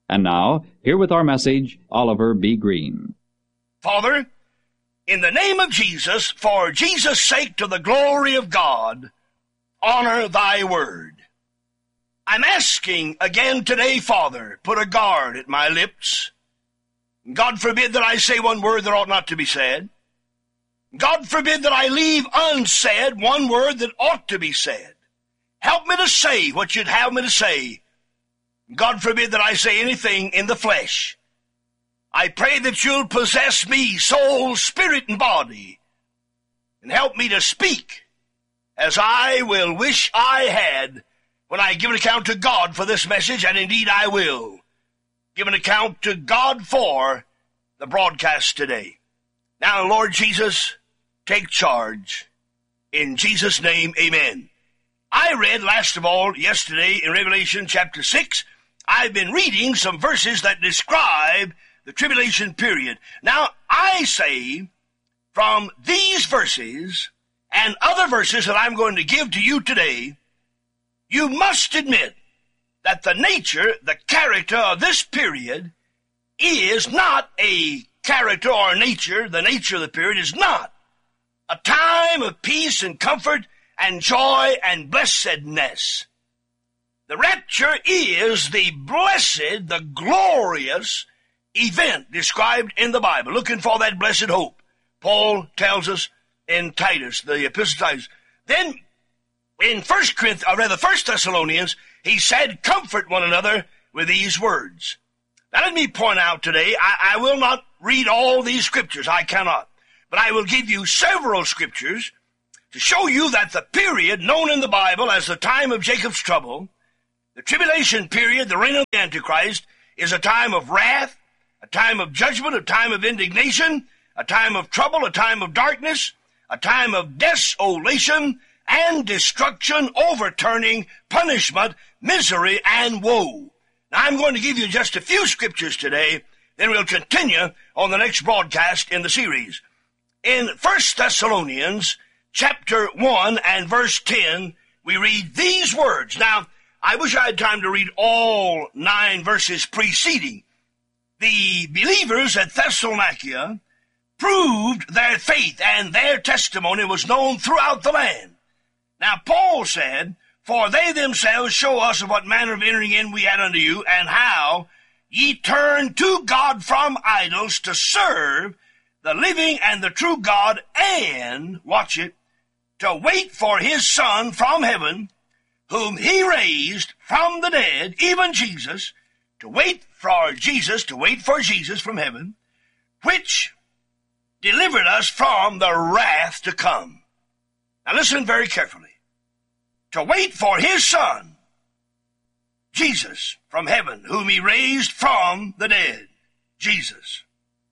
And now, here with our message, Oliver B. Green. Father, in the name of Jesus, for Jesus' sake, to the glory of God, honor thy word. I'm asking again today, Father, put a guard at my lips. God forbid that I say one word that ought not to be said. God forbid that I leave unsaid one word that ought to be said. Help me to say what you'd have me to say. God forbid that I say anything in the flesh. I pray that you'll possess me, soul, spirit, and body, and help me to speak as I will wish I had when I give an account to God for this message, and indeed I will give an account to God for the broadcast today. Now, Lord Jesus, take charge. In Jesus' name, amen. I read, last of all, yesterday in Revelation chapter 6, I've been reading some verses that describe the tribulation period. Now, I say from these verses and other verses that I'm going to give to you today, you must admit that the nature, the character of this period is not a character or nature. The nature of the period is not a time of peace and comfort and joy and blessedness. The rapture is the blessed, the glorious event described in the Bible. Looking for that blessed hope. Paul tells us in Titus, the epistle to Titus. Then in 1 Thessalonians, he said, comfort one another with these words. Now let me point out today, I will not read all these scriptures. I cannot. But I will give you several scriptures to show you that the period known in the Bible as the time of Jacob's trouble, the tribulation period, the reign of the Antichrist, is a time of wrath, a time of judgment, a time of indignation, a time of trouble, a time of darkness, a time of desolation and destruction, overturning, punishment, misery, and woe. Now, I'm going to give you just a few scriptures today, then we'll continue on the next broadcast in the series. In 1 Thessalonians chapter 1 and verse 10, we read these words. Now, I wish I had time to read all 9 verses preceding. The believers at Thessalonica proved their faith, and their testimony was known throughout the land. Now, Paul said, for they themselves show us of what manner of entering in we had unto you, and how ye turned to God from idols to serve the living and the true God, and, watch it, to wait for his Son from heaven, whom he raised from the dead, even Jesus, to wait for Jesus from heaven, which delivered us from the wrath to come. Now listen very carefully. To wait for his Son, Jesus, from heaven, whom he raised from the dead. Jesus,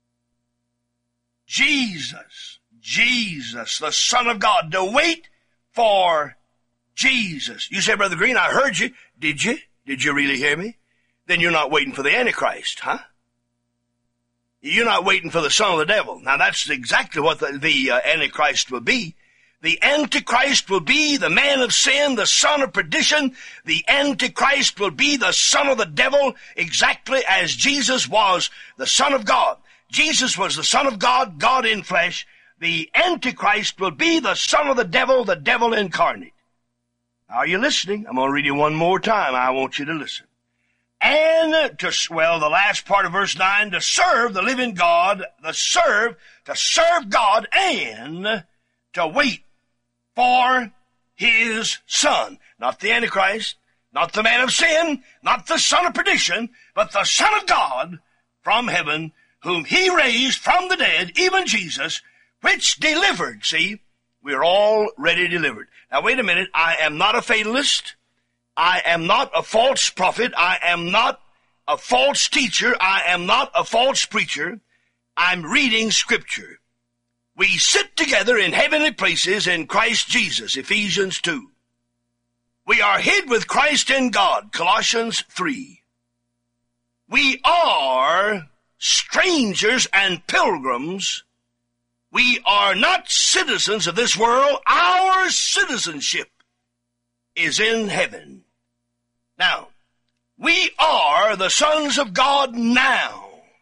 the Son of God. To wait for Jesus. You say, Brother Green, I heard you. Did you? Did you really hear me? Then you're not waiting for the Antichrist, huh? You're not waiting for the son of the devil. Now, that's exactly what the Antichrist will be. The Antichrist will be the man of sin, the son of perdition. The Antichrist will be the son of the devil, exactly as Jesus was the Son of God. Jesus was the Son of God, God in flesh. The Antichrist will be the son of the devil incarnate. Are you listening? I'm going to read you one more time. I want you to listen. And the last part of verse 9, to serve the living God, to serve God, and to wait for his Son. Not the Antichrist, not the man of sin, not the son of perdition, but the Son of God from heaven, whom he raised from the dead, even Jesus, which delivered. See, we're already delivered. Now, wait a minute. I am not a fatalist. I am not a false prophet. I am not a false teacher. I am not a false preacher. I'm reading Scripture. We sit together in heavenly places in Christ Jesus, Ephesians 2. We are hid with Christ in God, Colossians 3. We are strangers and pilgrims. We are not citizens of this world. Our citizenship is in heaven. Now, we are the sons of God now.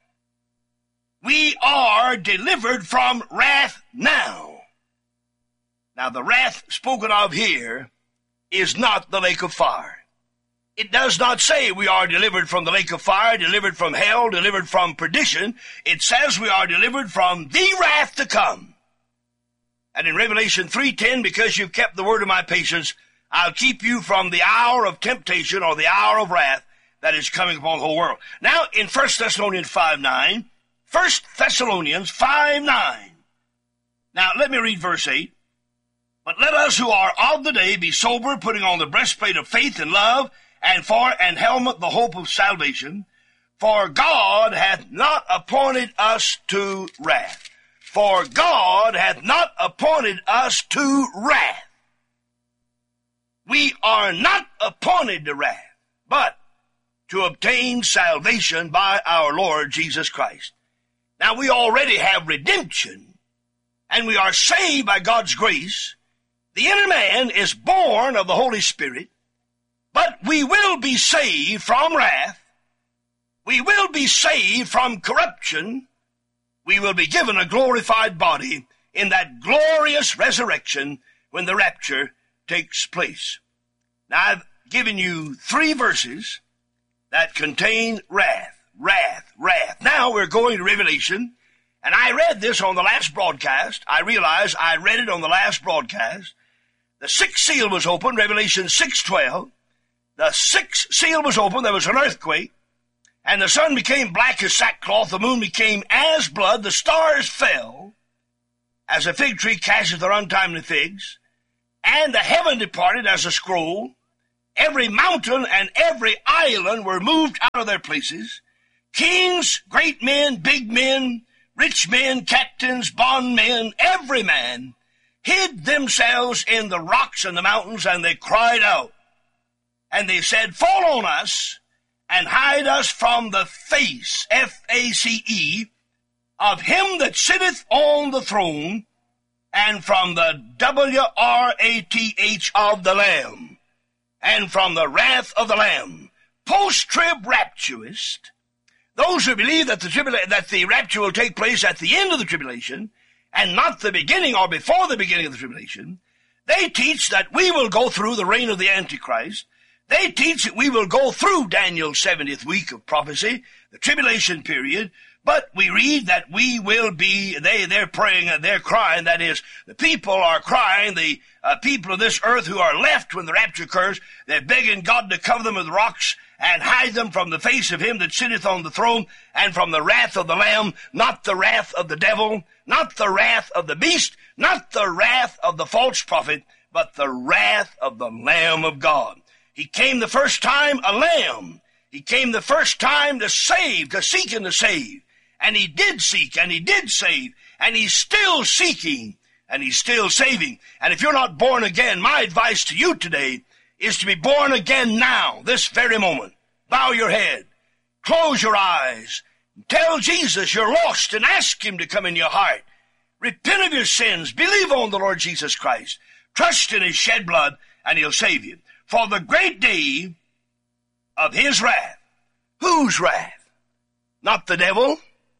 We are delivered from wrath now. Now, the wrath spoken of here is not the lake of fire. It does not say we are delivered from the lake of fire, delivered from hell, delivered from perdition. It says we are delivered from the wrath to come. And in Revelation 3:10, because you've kept the word of my patience, I'll keep you from the hour of temptation or the hour of wrath that is coming upon the whole world. Now, in 1 Thessalonians 5:9, 1 Thessalonians 5:9. Now, let me read verse 8. But let us who are of the day be sober, putting on the breastplate of faith and love, and helmet the hope of salvation. For God hath not appointed us to wrath. For God hath not appointed us to wrath. We are not appointed to wrath, but to obtain salvation by our Lord Jesus Christ. Now, we already have redemption, and we are saved by God's grace. The inner man is born of the Holy Spirit, but we will be saved from wrath. We will be saved from corruption. We will be given a glorified body in that glorious resurrection when the rapture takes place. Now, I've given you 3 verses that contain wrath, wrath, wrath. Now we're going to Revelation, and I read this on the last broadcast. I realize I read it on the last broadcast. The 6th seal was opened, Revelation 6:12. The 6th seal was opened, there was an earthquake, and the sun became black as sackcloth, the moon became as blood, the stars fell, as a fig tree casteth her untimely figs, and the heaven departed as a scroll. Every mountain and every island were moved out of their places. Kings, great men, big men, rich men, captains, bondmen, every man hid themselves in the rocks and the mountains, and they cried out. And they said, fall on us, and hide us from the face, F-A-C-E, of him that sitteth on the throne, and from the W-R-A-T-H of the Lamb, and from the wrath of the Lamb. Post-trib rapturists, those who believe that the rapture will take place at the end of the tribulation, and not the beginning or before the beginning of the tribulation, they teach that we will go through the reign of the Antichrist. They teach that we will go through Daniel's 70th week of prophecy, the tribulation period, but we read that we will be, they're praying, they're crying, that is, the people are crying, the people of this earth who are left when the rapture occurs, they're begging God to cover them with rocks and hide them from the face of him that sitteth on the throne and from the wrath of the Lamb, not the wrath of the devil, not the wrath of the beast, not the wrath of the false prophet, but the wrath of the Lamb of God. He came the first time a lamb. He came the first time to save, to seek and to save. And he did seek, and he did save, and he's still seeking, and he's still saving. And if you're not born again, my advice to you today is to be born again now, this very moment. Bow your head, close your eyes, tell Jesus you're lost, and ask him to come in your heart. Repent of your sins, believe on the Lord Jesus Christ, trust in his shed blood, and he'll save you. For the great day of his wrath. Whose wrath? Not the devil,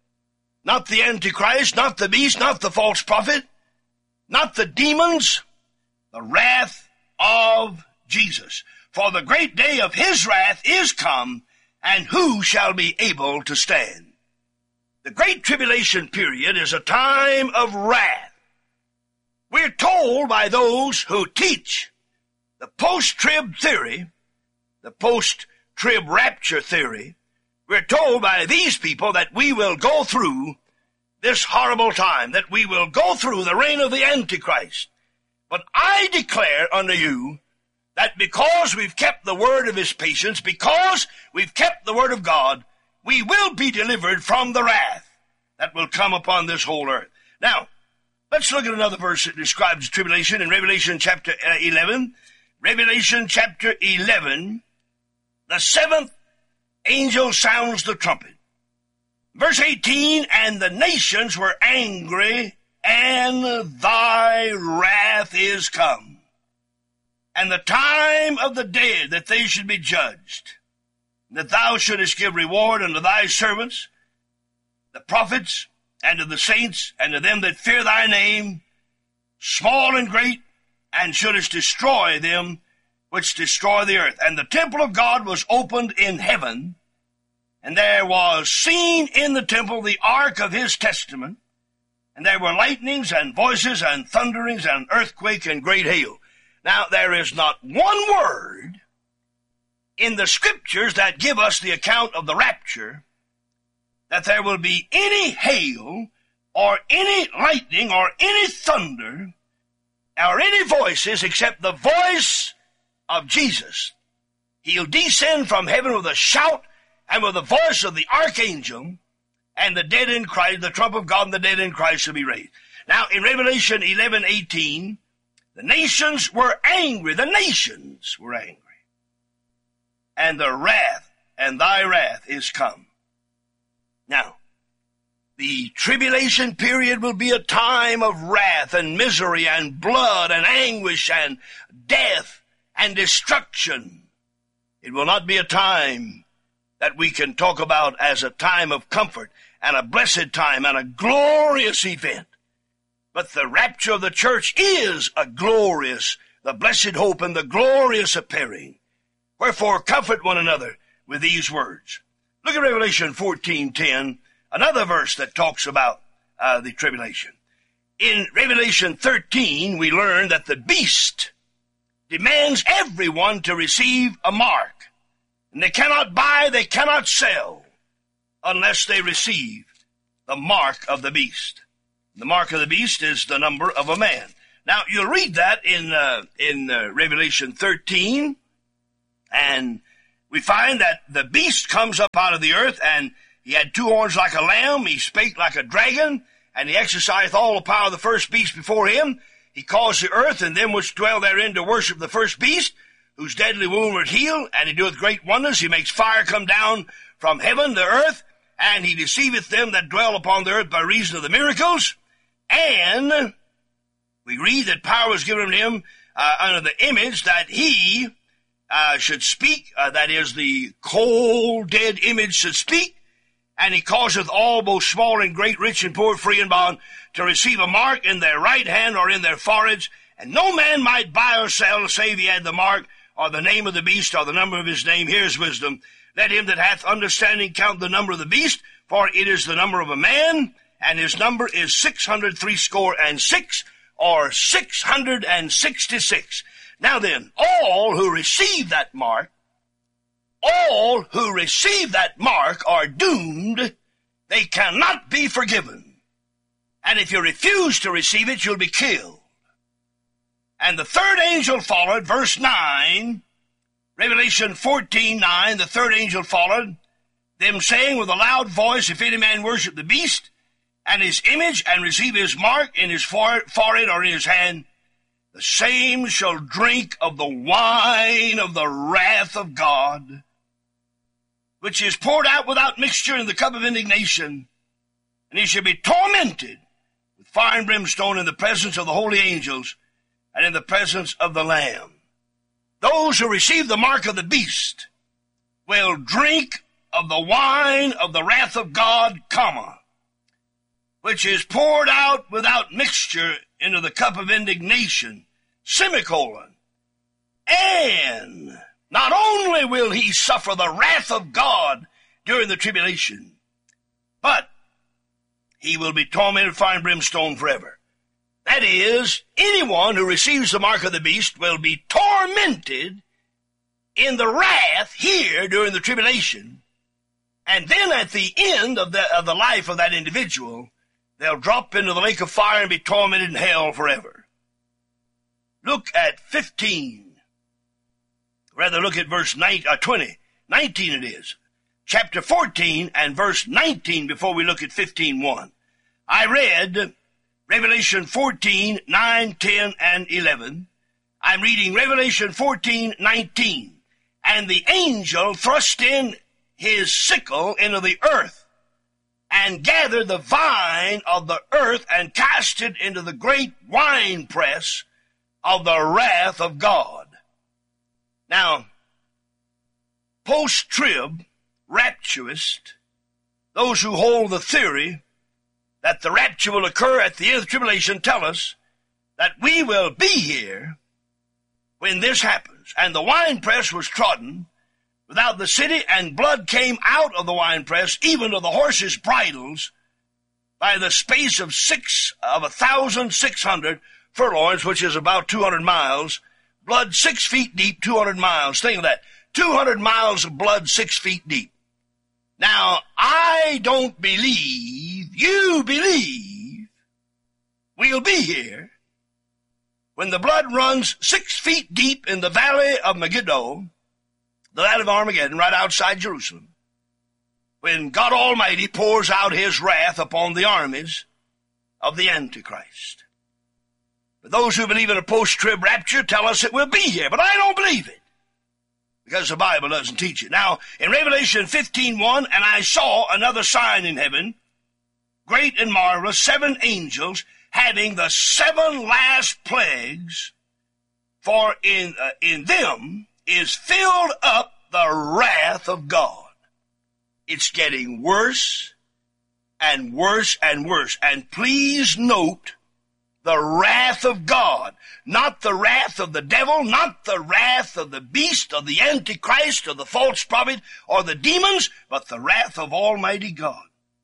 not the Antichrist, not the beast, not the false prophet, not the demons, the wrath of Jesus. For the great day of his wrath is come, and who shall be able to stand? The great tribulation period is a time of wrath. We're told by those who teach the post-trib theory, the post-trib rapture theory, we're told by these people that we will go through this horrible time, that we will go through the reign of the Antichrist. But I declare unto you that because we've kept the word of his patience, because we've kept the word of God, we will be delivered from the wrath that will come upon this whole earth. Now, let's look at another verse that describes tribulation in Revelation chapter 11. Revelation chapter 11, the 7th angel sounds the trumpet. Verse 18, and the nations were angry, and thy wrath is come, and the time of the dead that they should be judged. that thou shouldest give reward unto thy servants, the prophets, and to the saints, and to them that fear thy name, small and great, and shouldest destroy them which destroy the earth. And the temple of God was opened in heaven, and there was seen in the temple the ark of his testament, and there were lightnings and voices and thunderings and earthquake and great hail. Now, there is not one word in the scriptures that give us the account of the rapture that there will be any hail or any lightning or any thunder or any voices except the voice of Jesus. He'll descend from heaven with a shout and with the voice of the archangel, and the dead in Christ, the trump of God and the dead in Christ shall be raised. Now, in Revelation 11:18, the nations were angry. The nations were angry. And the wrath, and thy wrath is come. Now, the tribulation period will be a time of wrath and misery and blood and anguish and death and destruction. It will not be a time that we can talk about as a time of comfort and a blessed time and a glorious event. But the rapture of the church is a glorious, the blessed hope and the glorious appearing. Wherefore comfort one another with these words. Look at Revelation 14:10, another verse that talks about the tribulation. In Revelation 13, we learn that the beast demands everyone to receive a mark. And they cannot buy, they cannot sell, unless they receive the mark of the beast. The mark of the beast is the number of a man. Now, you'll read that in Revelation 13, and we find that the beast comes up out of the earth, and he had two horns like a lamb, he spake like a dragon, and he exercised all the power of the first beast before him. He caused the earth and them which dwell therein to worship the first beast, whose deadly wound was healed, and he doeth great wonders. He makes fire come down from heaven, the earth, and he deceiveth them that dwell upon the earth by reason of the miracles. And we read that power was given him under the image that he should speak, that is, the cold, dead image should speak, and he causeth all, both small and great, rich and poor, free and bond, to receive a mark in their right hand or in their foreheads, and no man might buy or sell save he had the mark, or the name of the beast, or the number of his name. Here's wisdom. Let him that hath understanding count the number of the beast, for it is the number of a man, and his number is 666, or 666. Now then, all who receive that mark are doomed. They cannot be forgiven. And if you refuse to receive it, you'll be killed. And the third angel followed, verse 9, Revelation 14:9, the third angel followed, them saying with a loud voice, if any man worship the beast and his image and receive his mark in his forehead or in his hand, the same shall drink of the wine of the wrath of God, which is poured out without mixture in the cup of indignation, and he shall be tormented with fire and brimstone in the presence of the holy angels and in the presence of the Lamb. Those who receive the mark of the beast will drink of the wine of the wrath of God, which is poured out without mixture into the cup of indignation, and not only will he suffer the wrath of God during the tribulation, but he will be tormented with fire and brimstone forever. That is, anyone who receives the mark of the beast will be tormented in the wrath here during the tribulation, and then at the end of the life of that individual, they'll drop into the lake of fire and be tormented in hell forever. Look at 15. Rather, look at verse 20. 19 it is. Chapter 14 and verse 19 before we look at 15:1. I read Revelation 14, 9, 10, and 11. I'm reading Revelation 14, 19. And the angel thrust in his sickle into the earth, and gathered the vine of the earth, and cast it into the great winepress of the wrath of God. Now, post-trib rapturist, those who hold the theory that the rapture will occur at the end of the tribulation, tell us that we will be here when this happens. And the winepress was trodden without the city, and blood came out of the winepress, even to the horses' bridles, by the space of 1,600 furlongs, which is about 200 miles. Blood 6 feet deep, 200 miles. Think of that. 200 miles of blood 6 feet deep. Now, I don't believe, you believe, we'll be here when the blood runs 6 feet deep in the valley of Megiddo, the valley of Armageddon, right outside Jerusalem, when God Almighty pours out his wrath upon the armies of the Antichrist. But those who believe in a post-trib rapture tell us it will be here, but I don't believe it, because the Bible doesn't teach it. Now, in Revelation 15:1, and I saw another sign in heaven, great and marvelous, 7 angels having the 7 last plagues, for in them is filled up the wrath of God. It's getting worse and worse and worse. And please note, the wrath of God, not the wrath of the devil, not the wrath of the beast, or the Antichrist, or the false prophet, or the demons, but the wrath of Almighty God.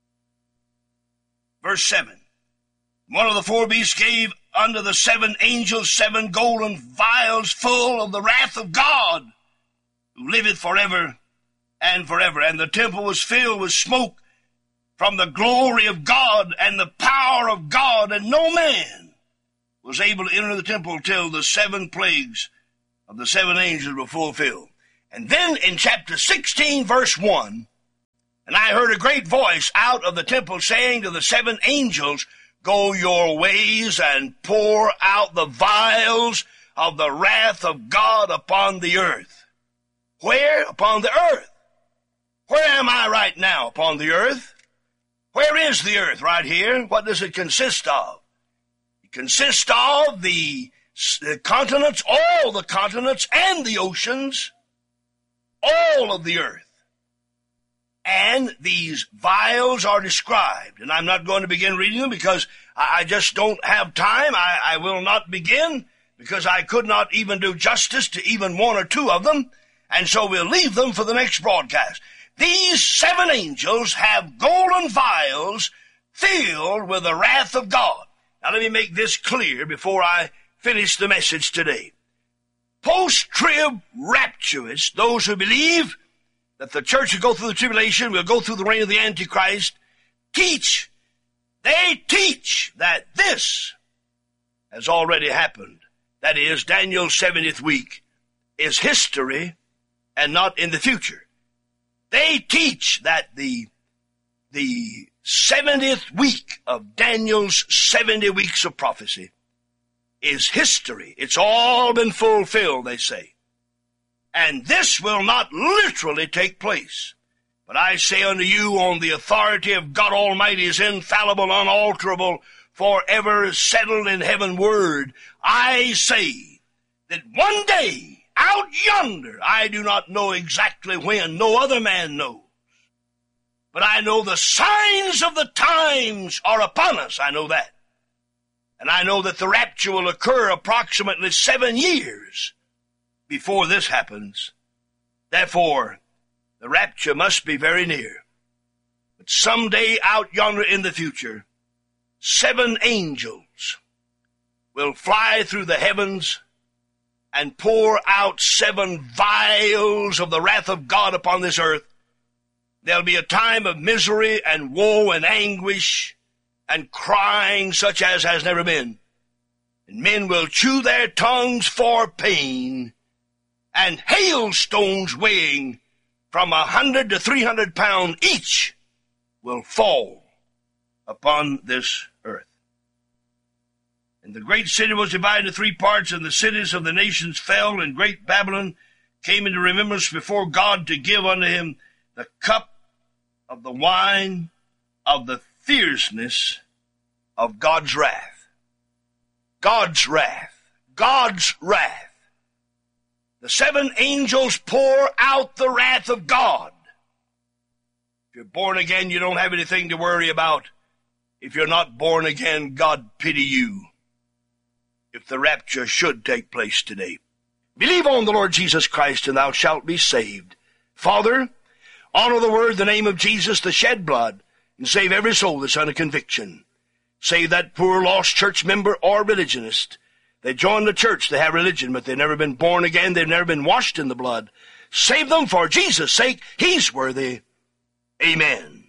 Verse 7, one of the 4 beasts gave unto the 7 angels 7 golden vials full of the wrath of God, who liveth forever and forever. And the temple was filled with smoke from the glory of God and the power of God, and no man was able to enter the temple till the 7 plagues of the 7 angels were fulfilled. And then in chapter 16, verse 1, and I heard a great voice out of the temple saying to the 7 angels, go your ways and pour out the vials of the wrath of God upon the earth. Where? Upon the earth. Where am I right now? Upon the earth. Where is the earth? Right here. What does it consist of? Consist of the continents, all the continents and the oceans, all of the earth. And these vials are described, and I'm not going to begin reading them because I just don't have time. I will not begin because I could not even do justice to even 1 or 2 of them, and so we'll leave them for the next broadcast. These 7 angels have golden vials filled with the wrath of God. Now let me make this clear before I finish the message today. Post-trib rapturists, those who believe that the church will go through the tribulation, will go through the reign of the Antichrist, teach that this has already happened. That is, Daniel's 70th week is history and not in the future. They teach that the 70th week of Daniel's 70 weeks of prophecy is history. It's all been fulfilled, they say. And this will not literally take place. But I say unto you, on the authority of God Almighty's infallible, unalterable, forever settled in heaven word, I say that one day, out yonder, I do not know exactly when, no other man knows, but I know the signs of the times are upon us. I know that. And I know that the rapture will occur approximately 7 years before this happens. Therefore, the rapture must be very near. But someday out yonder in the future, 7 angels will fly through the heavens and pour out 7 vials of the wrath of God upon this earth. There'll be a time of misery and woe and anguish and crying such as has never been. And men will chew their tongues for pain, and hailstones weighing from 100 to 300 pounds each will fall upon this earth. And the great city was divided into 3 parts, and the cities of the nations fell, and great Babylon came into remembrance before God to give unto him the cup of the wine of the fierceness of God's wrath. God's wrath. God's wrath. the 7 angels pour out the wrath of God. If you're born again, you don't have anything to worry about. If you're not born again, God pity you. If the rapture should take place today, believe on the Lord Jesus Christ, and thou shalt be saved. Father, honor the word, the name of Jesus, the shed blood, and save every soul that's under conviction. Save that poor lost church member or religionist. They join the church, they have religion, but they've never been born again, they've never been washed in the blood. Save them for Jesus' sake. He's worthy. Amen.